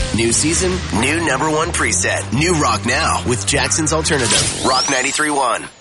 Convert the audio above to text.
New season, new number one preset. New Rock Now with Jackson's Alternative. Rock 93.1.